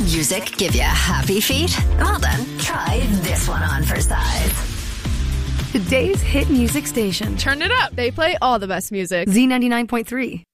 music give you happy feet? Well then, try this one on for size. Today's hit music station. Turn it up. They play all the best music. Z99.3.